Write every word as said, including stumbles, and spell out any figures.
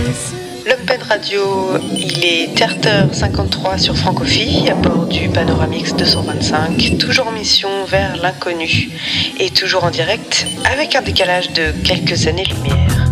L'Open Radio, il est terre heures cinquante-trois sur Francophi, à bord du Panoramix deux cent vingt-cinq, toujours en mission vers l'inconnu, et toujours en direct, avec un décalage de quelques années-lumière.